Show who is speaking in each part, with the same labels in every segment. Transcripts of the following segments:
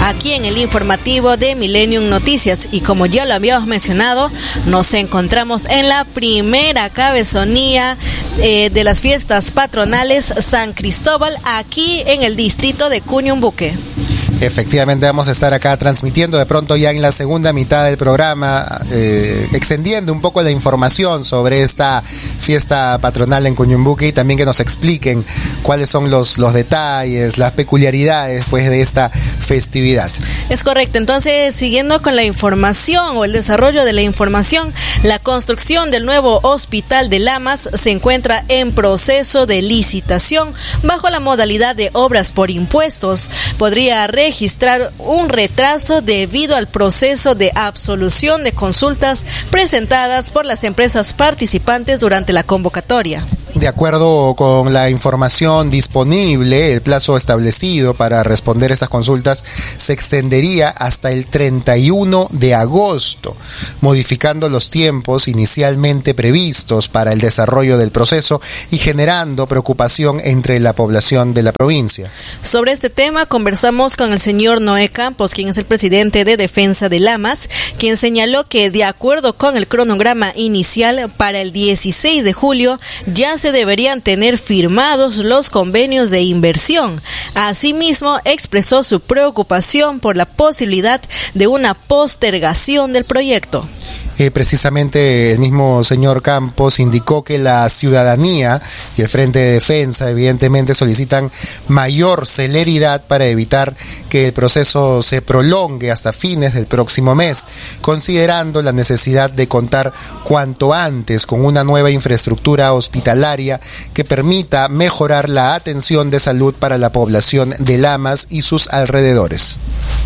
Speaker 1: aquí en el informativo de Millennium Noticias. Y como ya lo habíamos mencionado, nos encontramos en la primera cabezonía de las fiestas patronales San Cristóbal, aquí en el distrito de Cuñumbuque.
Speaker 2: Efectivamente, vamos a estar acá transmitiendo de pronto ya en la segunda mitad del programa, extendiendo un poco la información sobre esta fiesta patronal en Cuñumbuque y también que nos expliquen cuáles son los detalles, las peculiaridades pues, de esta festividad.
Speaker 1: Es correcto. Entonces, siguiendo con la información o el desarrollo de la información, la construcción del nuevo hospital de Lamas se encuentra en proceso de licitación bajo la modalidad de obras por impuestos. Podría registrar un retraso debido al proceso de absolución de consultas presentadas por las empresas participantes durante la convocatoria.
Speaker 2: De acuerdo con la información disponible, el plazo establecido para responder estas consultas se extendería hasta el 31 de agosto, modificando los tiempos inicialmente previstos para el desarrollo del proceso y generando preocupación entre la población de la provincia.
Speaker 1: Sobre este tema conversamos con el señor Noé Campos, quien es el presidente de Defensa de Lamas, quien señaló que de acuerdo con el cronograma inicial para el 16 de julio ya se deberían tener firmados los convenios de inversión. Asimismo, expresó su preocupación por la posibilidad de una postergación del proyecto.
Speaker 2: Precisamente el mismo señor Campos indicó que la ciudadanía y el Frente de Defensa evidentemente solicitan mayor celeridad para evitar que el proceso se prolongue hasta fines del próximo mes, considerando la necesidad de contar cuanto antes con una nueva infraestructura hospitalaria que permita mejorar la atención de salud para la población de Lamas y sus alrededores.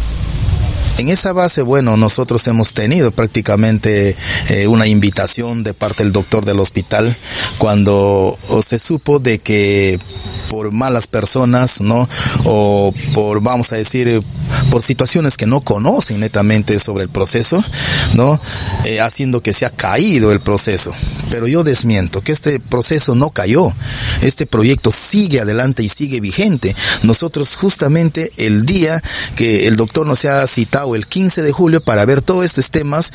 Speaker 3: En esa base, bueno, nosotros hemos tenido prácticamente una invitación de parte del doctor del hospital cuando se supo de que por malas personas, ¿no? O por, vamos a decir, por situaciones que no conocen netamente sobre el proceso, ¿no? Haciendo que se ha caído el proceso. Pero yo desmiento que este proceso no cayó. Este proyecto sigue adelante y sigue vigente. Nosotros justamente el día que el doctor nos ha citado el 15 de julio para ver todos estos temas,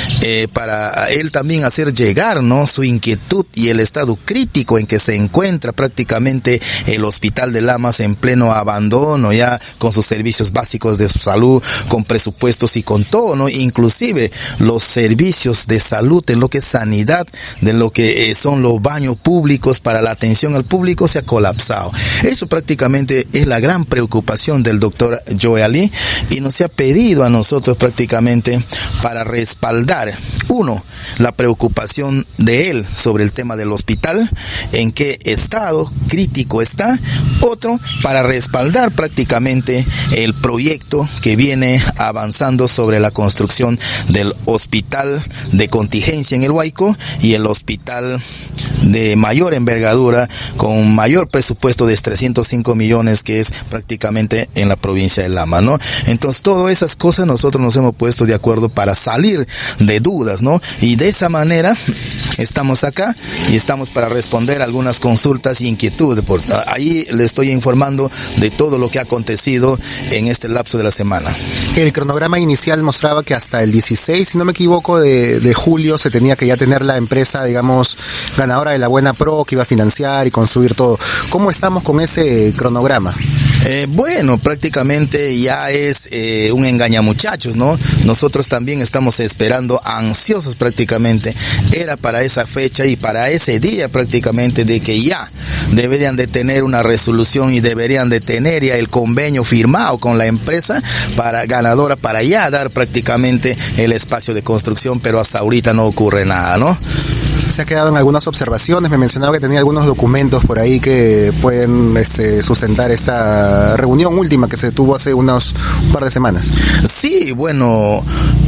Speaker 3: para él también hacer llegar, ¿no?, su inquietud y el estado crítico en que se encuentra prácticamente el hospital de Lamas en pleno abandono, ya con sus servicios básicos de salud, con presupuestos y con todo, ¿no? Inclusive los servicios de salud, en lo que es sanidad, de lo que son los baños públicos para la atención al público, se ha colapsado. Eso prácticamente es la gran preocupación del doctor Joe Ali y nos ha pedido a nosotros prácticamente para respaldar, uno, la preocupación de él sobre el tema del hospital, en qué estado crítico está; otro, para respaldar prácticamente el proyecto que viene avanzando sobre la construcción del hospital de contingencia en el Huayco y el hospital de mayor envergadura con mayor presupuesto de 305 millones que es prácticamente en la provincia de Lama, ¿no? Entonces todas esas cosas nosotros nos hemos puesto de acuerdo para salir de dudas, ¿no? Y de esa manera estamos acá y estamos para responder algunas consultas e inquietudes. Ahí le estoy informando de todo lo que ha acontecido en este lapso de la semana.
Speaker 2: El cronograma inicial mostraba que hasta el 16, si no me equivoco, de julio se tenía que ya tener la empresa, digamos, ganadora de la Buena Pro, que iba a financiar y construir todo. ¿Cómo estamos con ese cronograma?
Speaker 3: Bueno, prácticamente ya es un engañamuchachos, ¿no? Nosotros también estamos esperando, ansiosos prácticamente. Era para esa fecha y para ese día prácticamente de que ya deberían de tener una resolución y deberían de tener ya el convenio firmado con la empresa para ganadora, para ya dar prácticamente el espacio de construcción, pero hasta ahorita no ocurre nada, ¿no?
Speaker 2: Se ha quedado en algunas observaciones, me mencionaba que tenía algunos documentos por ahí que pueden sustentar esta reunión última que se tuvo hace un par de semanas.
Speaker 3: Sí, bueno,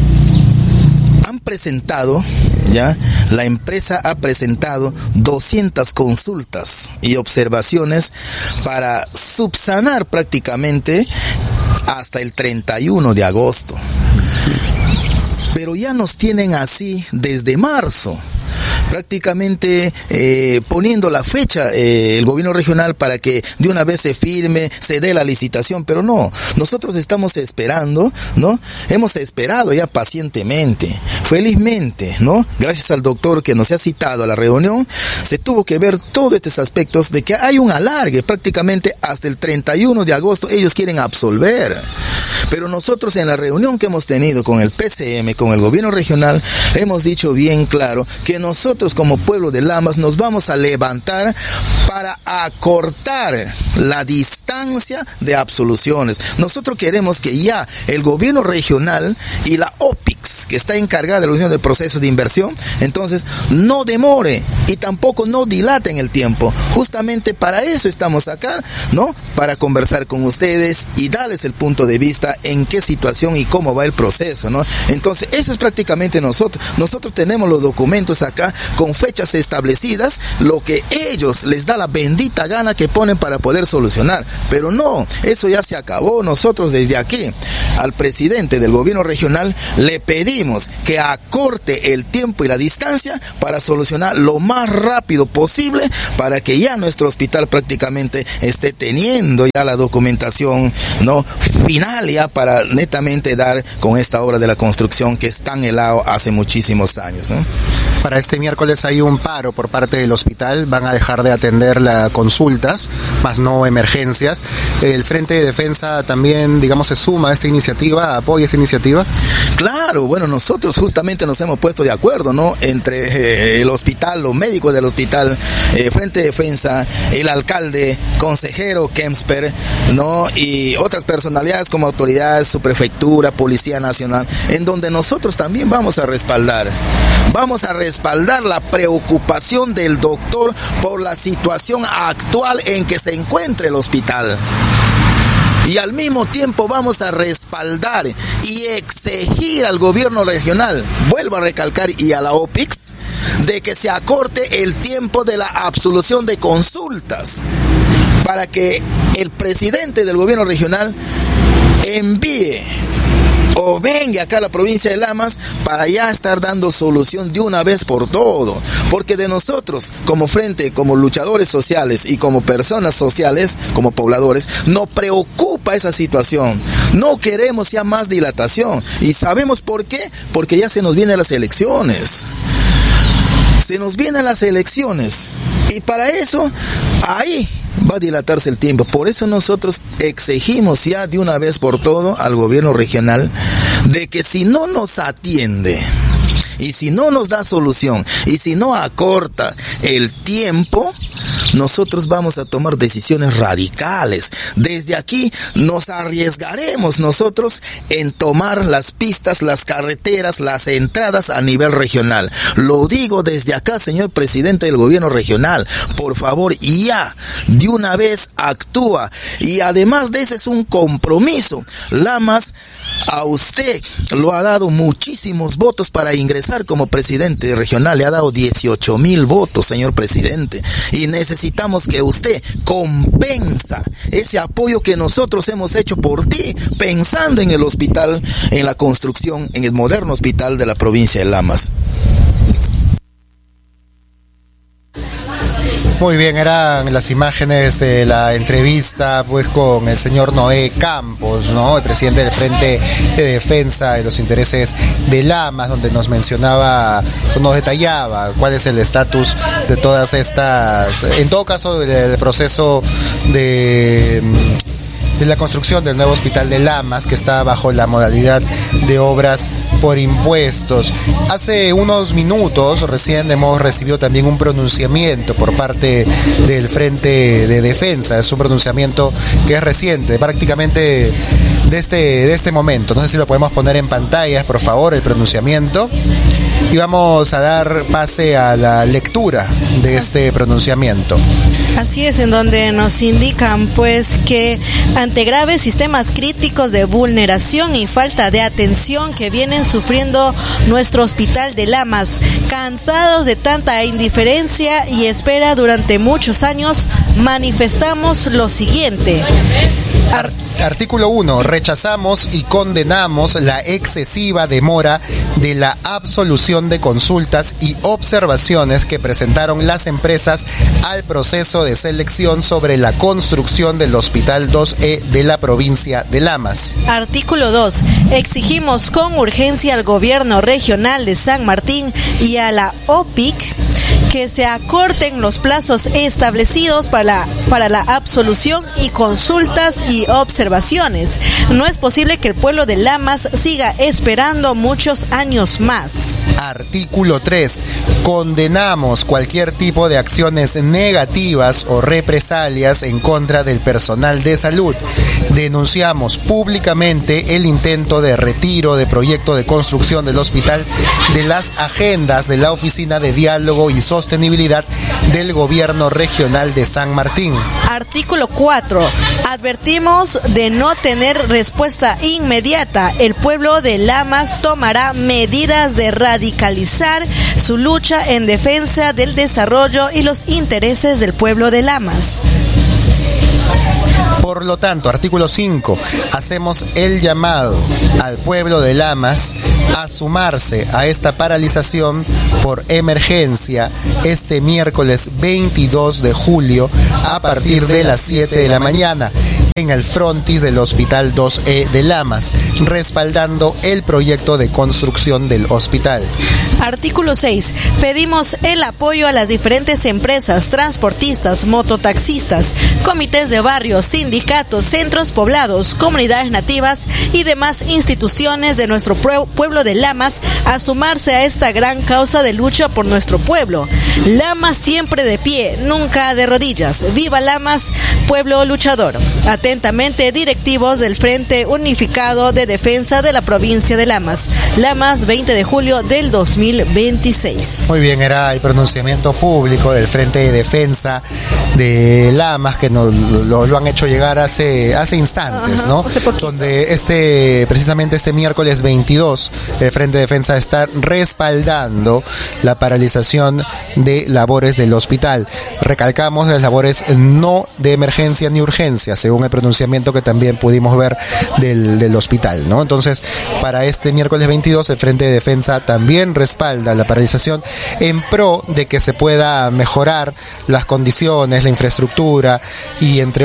Speaker 3: han presentado, ya, la empresa ha presentado 200 consultas y observaciones para subsanar prácticamente hasta el 31 de agosto. Pero ya nos tienen así desde marzo. prácticamente poniendo la fecha el gobierno regional para que de una vez se firme, se dé la licitación, pero no, nosotros estamos esperando, ¿no? Hemos esperado ya pacientemente, felizmente, ¿no? Gracias al doctor que nos ha citado a la reunión, se tuvo que ver todos estos aspectos de que hay un alargue, prácticamente hasta el 31 de agosto ellos quieren absolver. Pero nosotros en la reunión que hemos tenido con el PCM, con el gobierno regional, hemos dicho bien claro que nosotros como pueblo de Lamas nos vamos a levantar para acortar la distancia de absoluciones. Nosotros queremos que ya el gobierno regional y la OPIX, que está encargada de la organización del proceso de inversión, entonces no demore y tampoco no dilate en el tiempo. Justamente para eso estamos acá, ¿no? Para conversar con ustedes y darles el punto de vista en qué situación y cómo va el proceso, ¿no? Entonces, eso es prácticamente nosotros. Nosotros tenemos los documentos acá con fechas establecidas, lo que ellos les da la bendita gana que ponen para poder solucionar. Pero no, eso ya se acabó. Nosotros desde aquí, al presidente del gobierno regional, le pedimos que acorte el tiempo y la distancia para solucionar lo más rápido posible para que ya nuestro hospital prácticamente esté teniendo ya la documentación, ¿no?, final ya para netamente dar con esta obra de la construcción que es tan helado hace muchísimos años, ¿no?
Speaker 2: Para este miércoles hay un paro por parte del hospital, van a dejar de atender las consultas, más no emergencias. El Frente de Defensa también, digamos, se suma a esta iniciativa, apoya esta iniciativa.
Speaker 3: Claro, bueno, nosotros justamente nos hemos puesto de acuerdo, ¿no?, entre el hospital, los médicos del hospital, Frente de Defensa, el alcalde, consejero Kemsper, ¿no?, y otras personalidades como autoridades, su prefectura, Policía Nacional, en donde nosotros también vamos a respaldar la preocupación del doctor por la situación actual en que se encuentra el hospital. Y al mismo tiempo vamos a respaldar y exigir al gobierno regional, vuelvo a recalcar, y a la OPIX, de que se acorte el tiempo de la absolución de consultas para que el presidente del gobierno regional envíe o venga acá a la provincia de Lamas para ya estar dando solución de una vez por todo, porque de nosotros como frente, como luchadores sociales y como personas sociales, como pobladores, nos preocupa esa situación. No queremos ya más dilatación. ¿Y sabemos por qué? Porque ya se nos vienen las elecciones. Se nos vienen las elecciones y para eso ahí va a dilatarse el tiempo. Por eso nosotros exigimos ya de una vez por todo al gobierno regional de que si no nos atiende y si no nos da solución y si no acorta el tiempo, nosotros vamos a tomar decisiones radicales. Desde aquí nos arriesgaremos nosotros en tomar las pistas, las carreteras, las entradas a nivel regional. Lo digo desde acá, señor presidente del gobierno regional, por favor, ya de una vez actúa. Y además de ese es un compromiso. Lamas a usted lo ha dado muchísimos votos para ingresar como presidente regional, le ha dado 18,000 votos, señor presidente, y necesitamos que usted compensa ese apoyo que nosotros hemos hecho por ti, pensando en el hospital, en la construcción, en el moderno hospital de la provincia de Lamas.
Speaker 2: Muy bien, eran las imágenes de la entrevista pues con el señor Noé Campos, ¿no?, el presidente del Frente de Defensa de los Intereses de Lamas, donde nos mencionaba, nos detallaba cuál es el estatus de todas estas, en todo caso, el proceso de la construcción del nuevo hospital de Lamas, que está bajo la modalidad de obras por impuestos. Hace unos minutos recién hemos recibido también un pronunciamiento por parte del Frente de Defensa. Es un pronunciamiento que es reciente, prácticamente de este momento. No sé si lo podemos poner en pantalla, por favor, el pronunciamiento. Y vamos a dar pase a la lectura de este pronunciamiento.
Speaker 1: Así es, en donde nos indican pues que ante graves sistemas críticos de vulneración y falta de atención que vienen sufriendo nuestro hospital de Lamas, cansados de tanta indiferencia y espera durante muchos años, manifestamos lo siguiente.
Speaker 2: Artículo 1. Rechazamos y condenamos la excesiva demora de la absolución de consultas y observaciones que presentaron las empresas al proceso de selección sobre la construcción del Hospital 2E de la provincia de Lamas.
Speaker 1: Artículo 2. Exigimos con urgencia al Gobierno Regional de San Martín y a la OPIC que se acorten los plazos establecidos para la absolución y consultas y observaciones. No es posible que el pueblo de Lamas siga esperando muchos años más.
Speaker 2: Artículo 3. Condenamos cualquier tipo de acciones negativas o represalias en contra del personal de salud. Denunciamos públicamente el intento de retiro de proyecto de construcción del hospital de las agendas de la Oficina de Diálogo y Sostenibilidad del Gobierno Regional de San Martín.
Speaker 1: Artículo 4. Advertimos de no tener respuesta inmediata. El pueblo de Lamas tomará medidas de radicalizar su lucha en defensa del desarrollo y los intereses del pueblo de Lamas.
Speaker 2: Por lo tanto, artículo 5, hacemos el llamado al pueblo de Lamas a sumarse a esta paralización por emergencia este miércoles 22 de julio a partir de las 7 de la mañana en el frontis del Hospital 2E de Lamas, respaldando el proyecto de construcción del hospital.
Speaker 1: Artículo 6. Pedimos el apoyo a las diferentes empresas, transportistas, mototaxistas, comités de barrios, sindicatos, centros poblados, comunidades nativas y demás instituciones de nuestro pueblo de Lamas a sumarse a esta gran causa de lucha por nuestro pueblo. Lamas siempre de pie, nunca de rodillas. ¡Viva Lamas, pueblo luchador! Atentamente, directivos del Frente Unificado de Defensa de la provincia de Lamas. Lamas, 20 de julio del 2026.
Speaker 2: Muy bien, era el pronunciamiento público del Frente de Defensa de Lamas que lo han hecho llegar hace instantes, ¿no?
Speaker 1: Hace poquito.
Speaker 2: Donde precisamente este miércoles 22 el Frente de Defensa está respaldando la paralización de labores del hospital. Recalcamos las labores no de emergencia ni urgencia, según el pronunciamiento que también pudimos ver del hospital, ¿no? Entonces, para este miércoles 22 el Frente de Defensa también respalda la paralización en pro de que se pueda mejorar las condiciones, la infraestructura y entre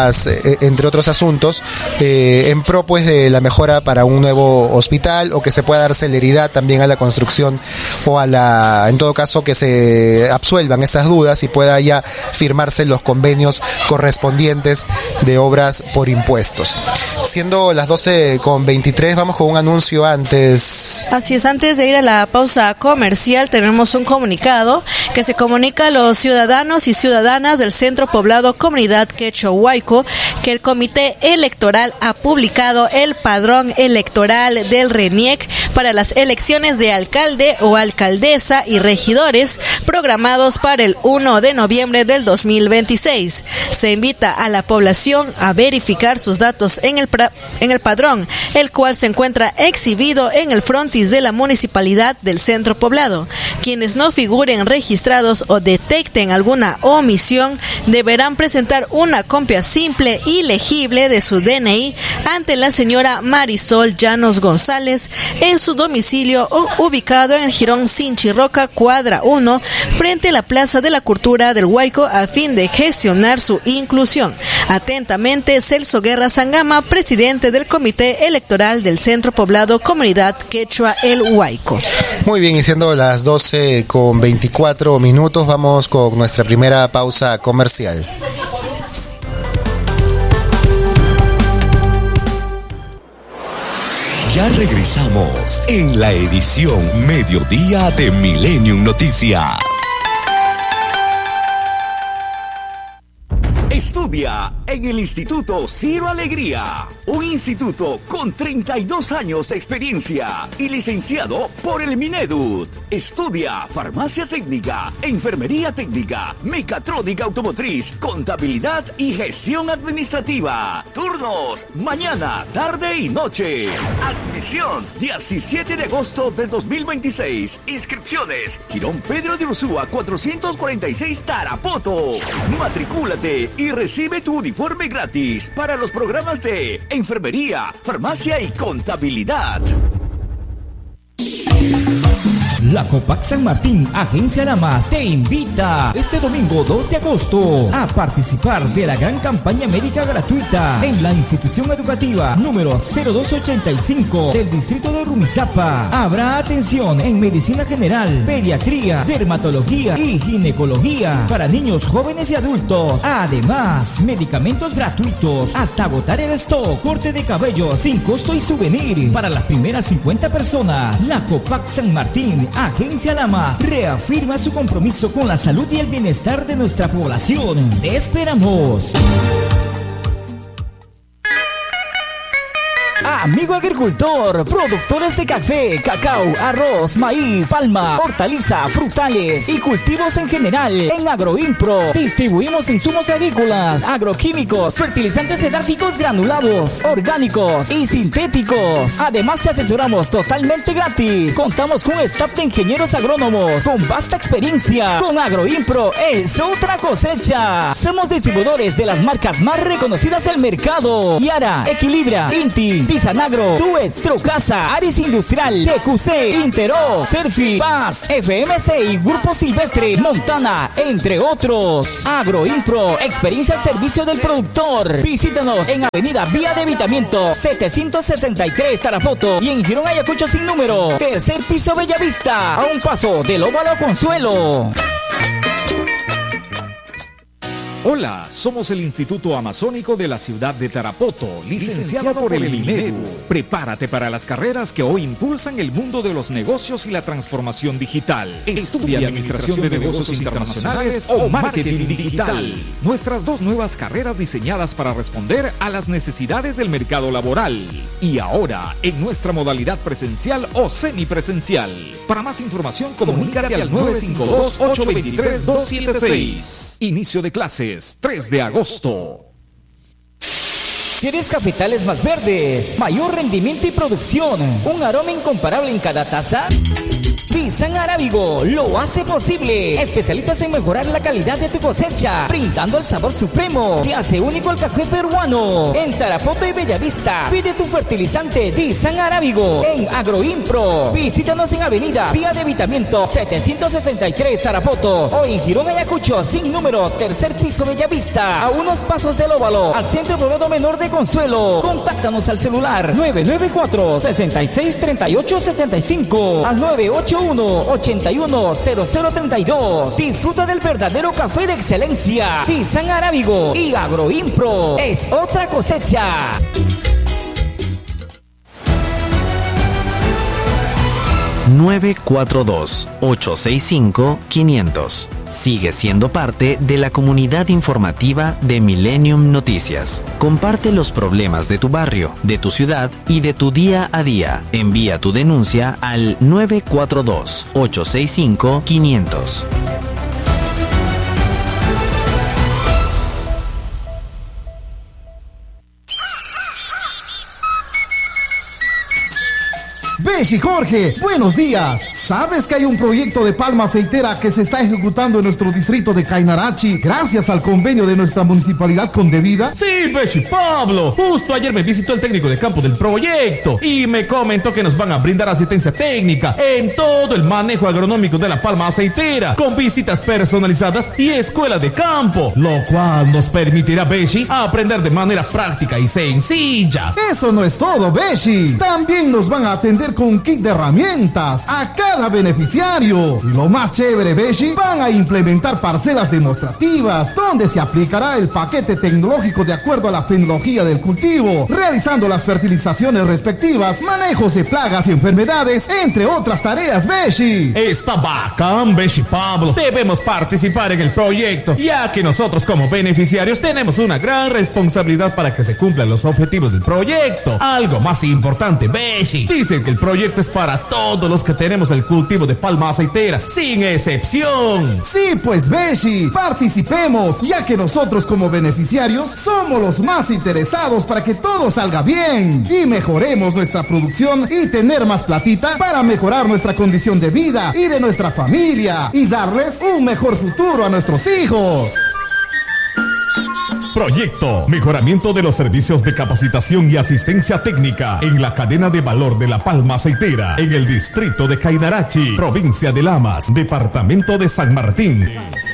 Speaker 2: otros asuntos, en pro pues de la mejora para un nuevo hospital, o que se pueda dar celeridad también a la construcción, o en todo caso que se absuelvan esas dudas y pueda ya firmarse los convenios correspondientes de obras por impuestos. Siendo las 12:23, vamos con un anuncio antes.
Speaker 1: Así es, antes de ir a la pausa comercial tenemos un comunicado que se comunica a los ciudadanos y ciudadanas del Centro Poblado Comunidad Quechua Huayco que el Comité Electoral ha publicado el padrón electoral del RENIEC para las elecciones de alcalde o alcaldesa y regidores programados para el 1 de noviembre del 2026. Se invita a la población a verificar sus datos en el padrón, el cual se encuentra exhibido en el frontis de la Municipalidad del Centro Poblado. Quienes no figuren registrados o detecten alguna omisión deberán presentar una copia simple y legible de su DNI ante la señora Marisol Llanos González en su domicilio ubicado en el Jirón Sinchirroca, cuadra 1, frente a la Plaza de la Cultura del Huayco, a fin de gestionar su inclusión. Atentamente, Celso Guerra Sangama, presidente del Comité Electoral del Centro Poblado Comunidad Quechua El Huayco.
Speaker 2: Muy bien, y siendo las 12:24, vamos con nuestra primera pausa comercial.
Speaker 4: Ya regresamos en la edición Mediodía de Millennium Noticias. Estudia en el Instituto Ciro Alegría, un instituto con 32 años de experiencia y licenciado por el Mineduc. Estudia farmacia técnica, enfermería técnica, mecatrónica automotriz, contabilidad y gestión administrativa. Turnos, mañana, tarde y noche. Admisión, 17 de agosto del 2026. Inscripciones, Girón Pedro de Ursúa 446 Tarapoto. Matricúlate y recibe tu uniforme informe gratis para los programas de enfermería, farmacia y contabilidad.
Speaker 5: La Copac San Martín, Agencia Lamas, te invita este domingo 2 de agosto a participar de la gran campaña médica gratuita en la institución educativa número 0285 del distrito de Rumizápa. Habrá atención en medicina general, pediatría, dermatología y ginecología para niños, jóvenes y adultos. Además, medicamentos gratuitos hasta agotar el stock, corte de cabello sin costo y souvenir para las primeras 50 personas. La Copac San Martín, Agencia Lamas, reafirma su compromiso con la salud y el bienestar de nuestra población. ¡Te esperamos! Amigo agricultor, productores de café, cacao, arroz, maíz, palma, hortaliza, frutales y cultivos en general. En Agroimpro distribuimos insumos agrícolas, agroquímicos, fertilizantes edárficos granulados, orgánicos y sintéticos. Además te asesoramos totalmente gratis. Contamos con un staff de ingenieros agrónomos con vasta experiencia. Con Agroimpro es otra cosecha. Somos distribuidores de las marcas más reconocidas del mercado: Yara, Equilibra, Inti, Tisanagro, Tues, Trocasa, Aris Industrial, TQC, Intero, Serfi, Paz, FMC y Grupo Silvestre, Montana, entre otros. Agroimpro, experiencia al servicio del productor. Visítanos en Avenida Vía de Evitamiento 763 Tarapoto y en Girón Ayacucho sin número, tercer piso Bellavista, a un paso del Óvalo Consuelo.
Speaker 6: Hola, somos el Instituto Amazónico de la ciudad de Tarapoto, licenciado por el MINEDU. Prepárate para las carreras que hoy impulsan el mundo de los negocios y la transformación digital. Estudia Administración de Negocios Internacionales o Marketing Digital. Nuestras dos nuevas carreras diseñadas para responder a las necesidades del mercado laboral. Y ahora, en nuestra modalidad presencial o semipresencial. Para más información, comunícate al 952-823-276. Inicio de clases 3 de agosto.
Speaker 5: ¿Quieres cafetales más verdes, mayor rendimiento y producción, un aroma incomparable en cada taza? Tisan Arábigo lo hace posible. Especialistas en mejorar la calidad de tu cosecha, brindando el sabor supremo que hace único al café peruano. En Tarapoto y Bellavista, pide tu fertilizante Tisan Arábigo en Agroimpro. Visítanos en Avenida Vía de Evitamiento 763 Tarapoto o en Girón Ayacucho sin número, tercer piso Bellavista, a unos pasos del Óvalo, al Centro Poblado Menor de Consuelo. Contáctanos al celular 994-663875 al 981-810032. Disfruta del verdadero café de excelencia. Tisan Arábigo y Agroimpro es otra cosecha.
Speaker 7: ...942-865-500... Sigue siendo parte de la comunidad informativa de Millennium Noticias. Comparte los problemas de tu barrio, de tu ciudad y de tu día a día. Envía tu denuncia al 942-865-500.
Speaker 8: Beshi Jorge, buenos días. ¿Sabes que hay un proyecto de palma aceitera que se está ejecutando en nuestro distrito de Cainarachi gracias al convenio de nuestra municipalidad con Devida?
Speaker 9: Sí, Beshi Pablo. Justo ayer me visitó el técnico de campo del proyecto y me comentó que nos van a brindar asistencia técnica en todo el manejo agronómico de la palma aceitera, con visitas personalizadas y escuela de campo, lo cual nos permitirá, Beshi, aprender de manera práctica y sencilla.
Speaker 8: Eso no es todo, Beshi. También nos van a atender con kit de herramientas a cada beneficiario. Y lo más chévere, Beshi, van a implementar parcelas demostrativas donde se aplicará el paquete tecnológico de acuerdo a la fenología del cultivo, realizando las fertilizaciones respectivas, manejos de plagas y enfermedades, entre otras tareas, Beshi.
Speaker 9: Está bacán, Beshi Pablo. Debemos participar en el proyecto, ya que nosotros como beneficiarios tenemos una gran responsabilidad para que se cumplan los objetivos del proyecto. Algo más importante, Beshi, dicen que el proyecto es para todos los que tenemos el cultivo de palma aceitera, sin excepción.
Speaker 8: Sí, pues, Beshi, participemos, ya que nosotros como beneficiarios somos los más interesados para que todo salga bien y mejoremos nuestra producción y tener más platita para mejorar nuestra condición de vida y de nuestra familia y darles un mejor futuro a nuestros hijos.
Speaker 9: Proyecto: mejoramiento de los servicios de capacitación y asistencia técnica en la cadena de valor de La Palma Aceitera, en el distrito de Cainarachi, provincia de Lamas, departamento de San Martín.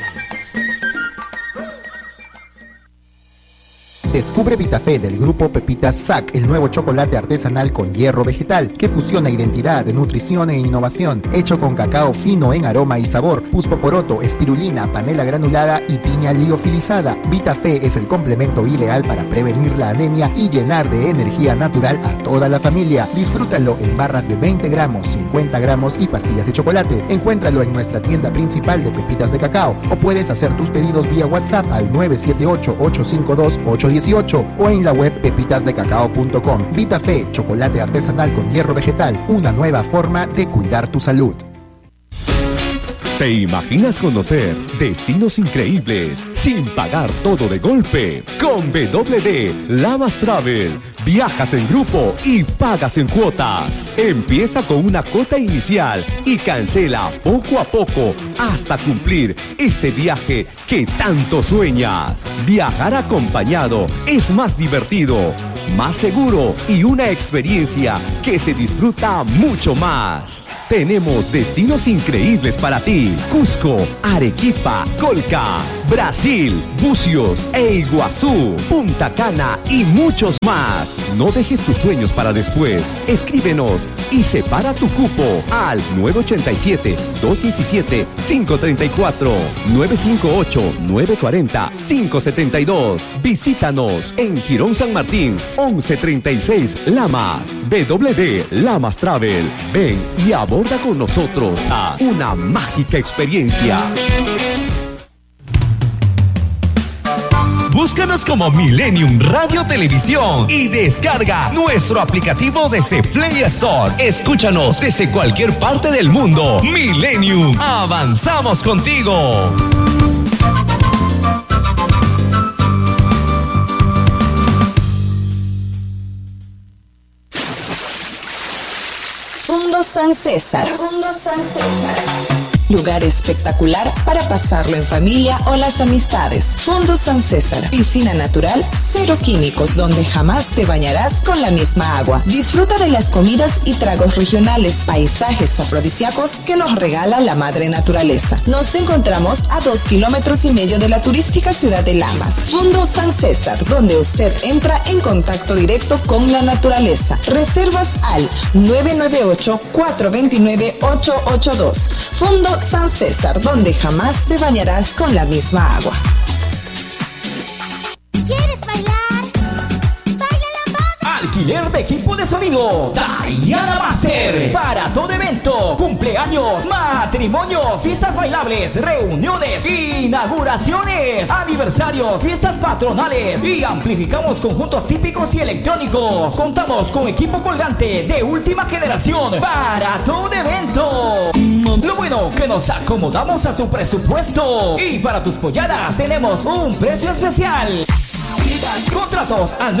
Speaker 10: Descubre Vitafé del grupo Pepitas SAC, el nuevo chocolate artesanal con hierro vegetal que fusiona identidad, nutrición e innovación, hecho con cacao fino en aroma y sabor, puspoporoto, espirulina, panela granulada y piña liofilizada. Vitafé es el complemento ideal para prevenir la anemia y llenar de energía natural a toda la familia. Disfrútalo en barras de 20 gramos, 50 gramos y pastillas de chocolate. Encuéntralo en nuestra tienda principal de pepitas de cacao o puedes hacer tus pedidos vía WhatsApp al 978-852-818 o en la web pepitasdecacao.com. Vitafé, chocolate artesanal con hierro vegetal, una nueva forma de cuidar tu salud.
Speaker 11: ¿Te imaginas conocer destinos increíbles sin pagar todo de golpe? Con WD Lamas Travel, viajas en grupo y pagas en cuotas. Empieza con una cuota inicial y cancela poco a poco hasta cumplir ese viaje que tanto sueñas. Viajar acompañado es más divertido, más seguro y una experiencia que se disfruta mucho más. Tenemos destinos increíbles para ti: Cusco, Arequipa, Colca, Brasil, Bucios e Iguazú, Punta Cana y muchos más. No dejes tus sueños para después. Escríbenos y separa tu cupo al 987-217-534, 958-940-572. Visítanos en Girón San Martín, 1136 Lamas. WD Lamas Travel. Ven y aborda con nosotros a una mágica experiencia.
Speaker 12: Búscanos como Millennium Radio Televisión y descarga nuestro aplicativo desde Play Store. Escúchanos desde cualquier parte del mundo. Millennium, avanzamos contigo.
Speaker 13: Fundo San César. Lugar espectacular para pasarlo en familia o las amistades. Fundo San César, piscina natural, cero químicos, donde jamás te bañarás con la misma agua. Disfruta de las comidas y tragos regionales, paisajes afrodisíacos que nos regala la madre naturaleza. Nos encontramos a 2,5 kilómetros de la turística ciudad de Lamas. Fundo San César, donde usted entra en contacto directo con la naturaleza. Reservas al 998-429-882. Fundo San César, donde jamás te bañarás con la misma agua.
Speaker 14: ¿Quieres bailar? ¡Baila lambada!
Speaker 5: Alquiler de equipo de sonido Diana Master. Para todo evento, cumpleaños, matrimonios, fiestas bailables, reuniones, inauguraciones, aniversarios, fiestas patronales y amplificamos conjuntos típicos y electrónicos. Contamos con equipo colgante de última generación para todo evento. Lo bueno que nos acomodamos a tu presupuesto y para tus polladas tenemos un precio especial. Contratos al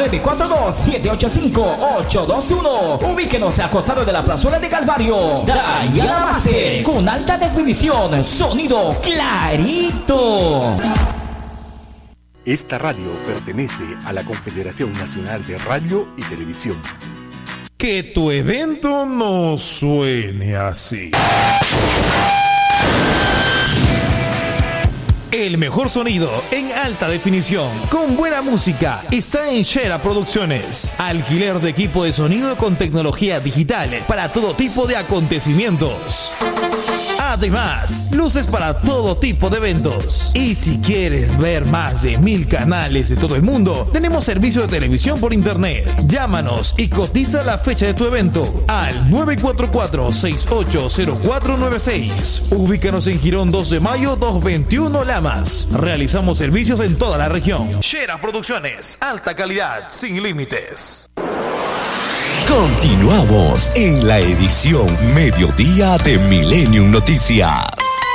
Speaker 5: 942-785-821. Ubíquenos a costado de la plazuela de Calvario. Diana Master, con alta definición, sonido clarito.
Speaker 15: Esta radio pertenece a la Confederación Nacional de Radio y Televisión.
Speaker 9: Que tu evento no suene así. El mejor sonido en alta definición, con buena música, está en Shera Producciones. Alquiler de equipo de sonido con tecnología digital para todo tipo de acontecimientos. Además, luces para todo tipo de eventos. Y si quieres ver más de 1,000 canales de todo el mundo, tenemos servicio de televisión por internet. Llámanos y cotiza la fecha de tu evento al 944-680496. Ubícanos en Girón 2 de Mayo 221 Lamas. Realizamos servicios en toda la región. Shera Producciones, alta calidad, sin límites.
Speaker 12: Continuamos en la edición Mediodía de Millennium Noticias.